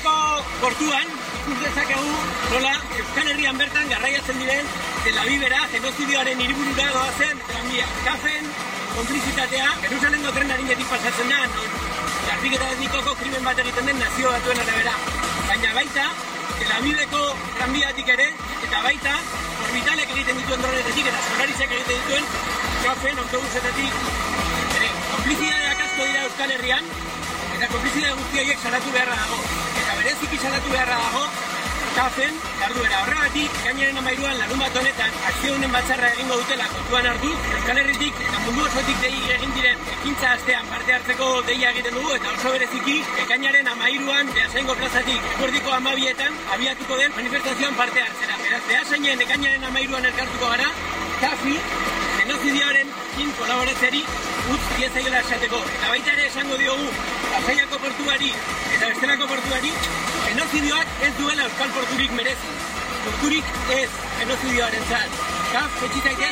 Pasaiako portuan ikus dezakegu nola Euskal Herrian bertan garraiatzen diren Tel Avivera genozidioaren hiriburura doazen tranbia. Kafen konplizitatea Jerusalengo tren arinetik pasatzen da, non garbiketa etnikoko krimen bat egiten den Nazio Batuen arabera. Baina baita Tel Aviveko tranbiatik ere, eta baita orbitalek egiten dituen dronetetik eta Solarisek egiten dituen kafen autobusetetik. Konplizidadeak asko dira Euskal Herrian, eta konplizidade guzti horiek salatu beharra dago. Eta bereziki salatu beharra dago kafen jarduera. Horregatik, ekainaren 13an larunbat honetan akziodunen batzarra egingo dutela kontuan hartu, Euskal Herritik eta mundu osotik dei egin diren ekintza astean parte hartzeko deia egiten dugu, eta oso bereziki ekainaren 13an Beasaingo plazatik eguerdiko 12etan abiatuko den manifestazioan parte hartzera. Beraz, Beasainen ekainaren 13an elkartuko gara, kafi genozidioarekin kolaboratzeari utz diezaiola esateko. Eta baita ere esango diogu Pasaiako portuari eta bestelako portuari genozidioak ez duela euskal porturik merezi. Porturik ez genozidioarentzat. Kaf, etxitaite